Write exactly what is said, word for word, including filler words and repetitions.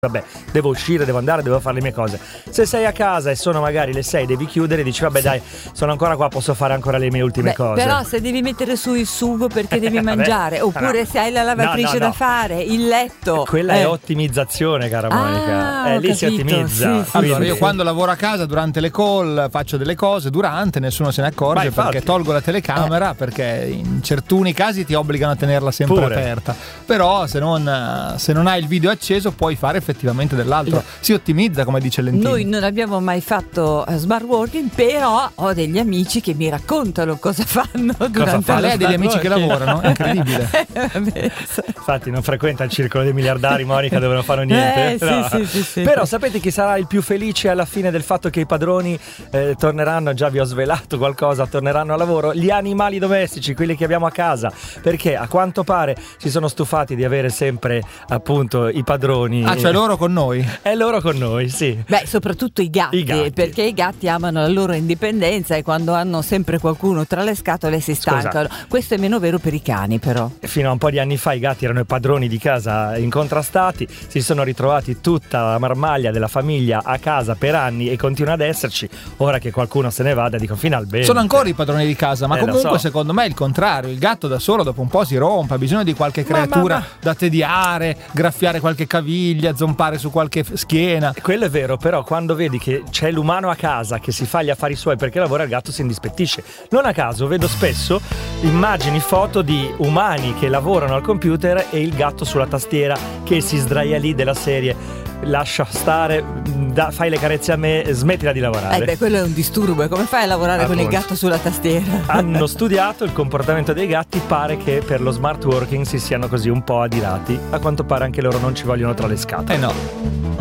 vabbè, devo uscire, devo andare, devo fare le mie cose. Se sei a casa e sono magari le sei, devi chiudere, dici vabbè, sì, dai, sono ancora qua, posso fare ancora le mie ultime Beh, cose. Però se devi mettere su il sugo perché devi mangiare, oppure no. se hai la lavatrice no, no, no. da fare, il letto, quella eh. è ottimizzazione, cara Monica. Ah, eh, lì capito. si ottimizza. Sì, sì, allora sì, io sì. quando lavoro a casa durante le call faccio delle cose, durante nessuno se ne accorge Vai, perché fatti. tolgo la telecamera, eh. perché in certuni casi ti obbligano a tenerla sempre Pure. aperta. Però se non, se non hai il video acceso puoi fare effettivamente dell'altro. No. Si ottimizza, come dice Lentini. Noi non abbiamo mai fatto smart working, però ho degli amici che mi raccontano cosa fanno durante fa? la Lei ha degli amici che lavorano, è incredibile. Infatti non frequenta il circolo dei miliardari, Monica, dove non fanno niente. Eh, sì, no. sì, sì, sì. Però sapete chi sarà il più felice alla fine del fatto che i padroni eh, torneranno, già vi ho svelato qualcosa, torneranno a lavoro? Gli animali domestici, quelli che abbiamo a casa, perché a quanto pare si sono stufati di avere sempre appunto i padroni. Ah, cioè loro con noi? È loro con noi, sì. Beh, soprattutto i gatti, I gatti. perché i gatti amano la loro indipendenza e quando hanno sempre qualcuno tra le scatole si stancano. Scusa. Questo è meno vero per i cani, però. Fino a un po' di anni fa i gatti erano i padroni di casa incontrastati, si sono ritrovati tutta la marmaglia della famiglia a casa per anni e continua ad esserci. Ora che qualcuno se ne vada, dico finalmente. Sono ancora i padroni di casa, ma Eh, lo comunque so. secondo me è il contrario. Il gatto da solo dopo un po' si rompe, ha bisogno di qualche creatura ma, ma. da tediare, graffiare qualche caviglia, zompare su qualche schiena. Quello è vero, però quando vedi che c'è l'umano a casa che si fa gli affari suoi perché lavora, il gatto si indispettisce. Non a caso vedo spesso immagini, foto di umani che lavorano al computer e il gatto sulla tastiera che si sdraia lì della serie: lascia stare, da, fai le carezze a me, smettila di lavorare. Eh beh, quello è un disturbo, come fai a lavorare Appunto. con il gatto sulla tastiera? Hanno studiato il comportamento dei gatti, pare che per lo smart working si siano così un po' adirati. A quanto pare anche loro non ci vogliono tra le scatole. Eh no.